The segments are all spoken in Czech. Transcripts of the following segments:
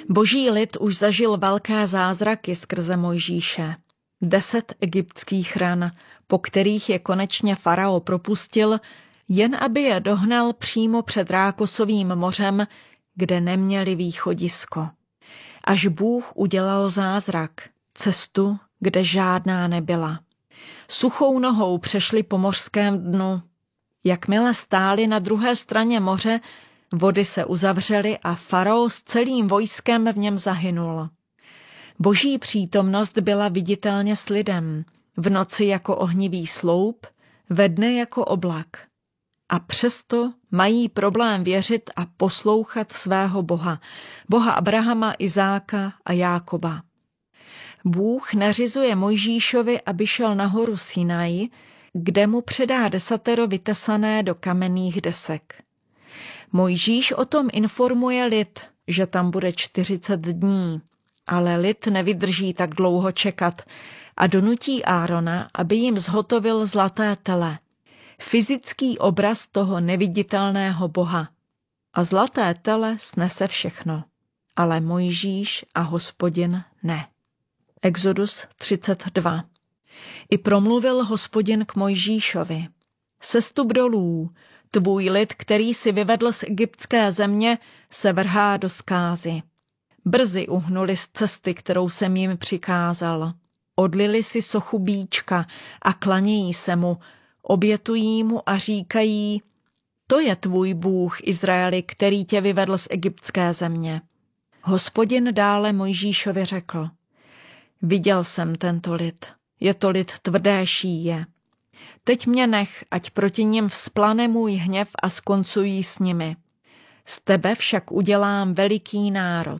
Boží lid už zažil velké zázraky skrze Mojžíše. 10 egyptských ran, po kterých je konečně farao propustil, jen aby je dohnal přímo před Rákosovým mořem, kde neměli východisko. Až Bůh udělal zázrak, cestu, kde žádná nebyla. Suchou nohou přešli po mořském dnu. Jakmile stáli na druhé straně moře, vody se uzavřely a farao s celým vojskem v něm zahynul. Boží přítomnost byla viditelně s lidem, v noci jako ohnivý sloup, ve dne jako oblak. A přesto mají problém věřit a poslouchat svého Boha, Boha Abrahama, Izáka a Jákoba. Bůh nařizuje Mojžíšovi, aby šel na horu Sinaj, kde mu předá 10 vytesané do kamenných desek. Mojžíš o tom informuje lid, že tam bude 40 dní, ale lid nevydrží tak dlouho čekat a donutí Árona, aby jim zhotovil zlaté tele, fyzický obraz toho neviditelného Boha. A zlaté tele snese všechno, ale Mojžíš a Hospodin ne. Exodus 32. I promluvil Hospodin k Mojžíšovi. Sestup dolů, tvůj lid, který si vyvedl z egyptské země, se vrhá do zkázy. Brzy uhnuli z cesty, kterou jsem jim přikázal. Odlili si sochu bíčka a klanějí se mu, obětují mu a říkají, to je tvůj Bůh, Izraeli, který tě vyvedl z egyptské země. Hospodin dále Mojžíšovi řekl, viděl jsem tento lid, je to lid tvrdé šíje. Teď mě nech, ať proti nim vzplane můj hněv a skoncují s nimi. Z tebe však udělám veliký národ.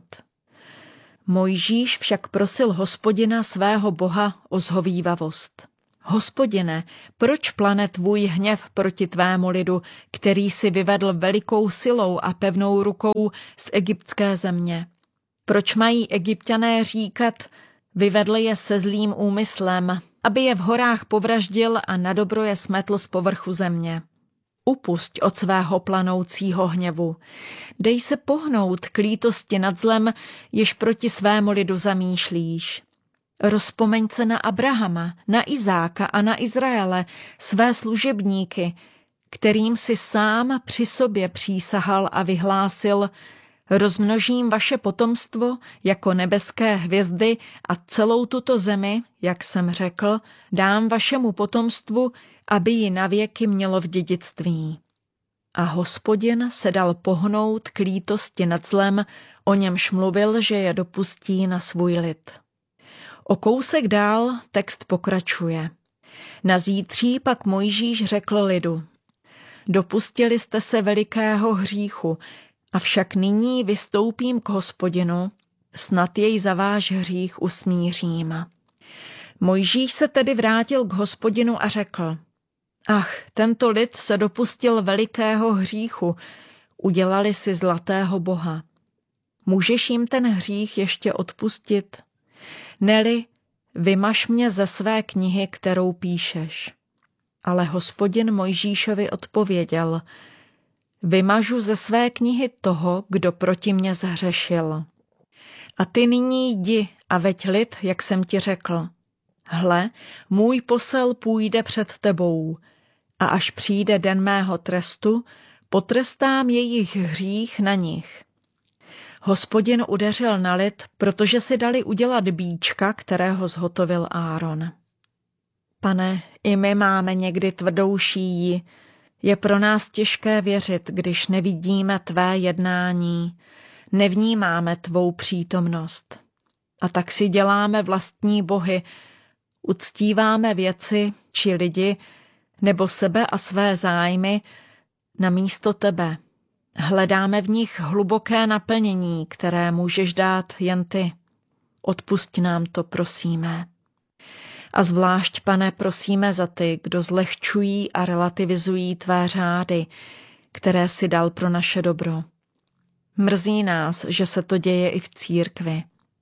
Mojžíš však prosil Hospodina svého Boha o zhovívavost. Hospodine, proč plane tvůj hněv proti tvému lidu, který si vyvedl velikou silou a pevnou rukou z egyptské země? Proč mají Egypťané říkat, vyvedl je se zlým úmyslem, aby je v horách povraždil a nadobro je smetl z povrchu země? Upusť od svého planoucího hněvu. Dej se pohnout k lítosti nad zlem, jež proti svému lidu zamýšlíš. Rozpomeň se na Abrahama, na Izáka a na Izraele, své služebníky, kterým si sám při sobě přísahal a vyhlásil, rozmnožím vaše potomstvo jako nebeské hvězdy a celou tuto zemi, jak jsem řekl, dám vašemu potomstvu, aby ji navěky mělo v dědictví. A Hospodin se dal pohnout k lítosti nad zlem, o němž mluvil, že je dopustí na svůj lid. O kousek dál text pokračuje. Na zítří pak Mojžíš řekl lidu, dopustili jste se velikého hříchu, avšak nyní vystoupím k Hospodinu, snad jej za váš hřích usmířím. Mojžíš se tedy vrátil k Hospodinu a řekl, ach, tento lid se dopustil velikého hříchu, udělali si zlatého boha. Můžeš jim ten hřích ještě odpustit? Neli, vymaž mě ze své knihy, kterou píšeš. Ale Hospodin Mojžíšovi odpověděl, vymažu ze své knihy toho, kdo proti mně zhřešil. A ty nyní jdi a veď lid, jak jsem ti řekl. Hle, můj posel půjde před tebou a až přijde den mého trestu, potrestám jejich hřích na nich. Hospodin udeřil na lid, protože si dali udělat bíčka, kterého zhotovil Áron. Pane, i my máme někdy tvrdou šíji. Je pro nás těžké věřit, když nevidíme tvé jednání, nevnímáme tvou přítomnost. A tak si děláme vlastní bohy, uctíváme věci či lidi, nebo sebe a své zájmy namísto tebe. Hledáme v nich hluboké naplnění, které můžeš dát jen ty. Odpusť nám to, prosíme. A zvlášť, Pane, prosíme za ty, kdo zlehčují a relativizují tvé řády, které si dal pro naše dobro. Mrzí nás, že se to děje i v církvi.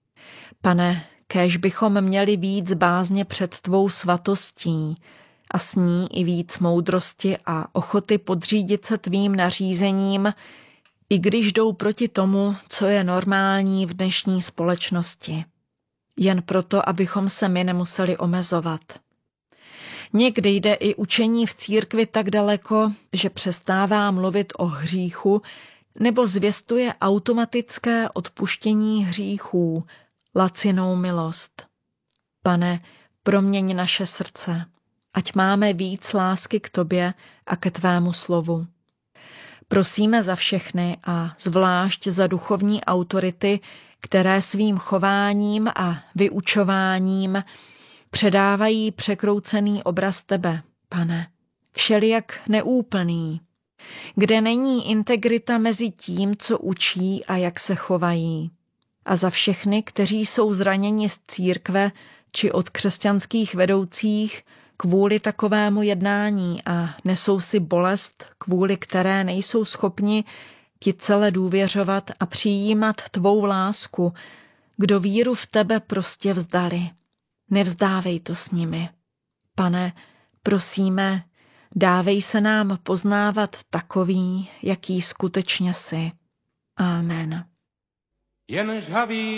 Pane, kéž bychom měli víc bázně před tvou svatostí a s ní i víc moudrosti a ochoty podřídit se tvým nařízením, i když jdou proti tomu, co je normální v dnešní společnosti. Jen proto, abychom se my nemuseli omezovat. Někdy jde i učení v církvi tak daleko, že přestává mluvit o hříchu nebo zvěstuje automatické odpuštění hříchů, lacinou milost. Pane, proměň naše srdce, ať máme víc lásky k tobě a ke tvému slovu. Prosíme za všechny a zvlášť za duchovní autority, které svým chováním a vyučováním předávají překroucený obraz tebe, Pane, všelijak neúplný, kde není integrita mezi tím, co učí a jak se chovají. A za všechny, kteří jsou zraněni z církve či od křesťanských vedoucích kvůli takovému jednání a nesou si bolest, kvůli které nejsou schopni ti celé důvěřovat a přijímat tvou lásku, kdo víru v tebe prostě vzdali. Nevzdávej to s nimi. Pane, prosíme, dávej se nám poznávat takový, jaký skutečně jsi. Amen. Jen žhavý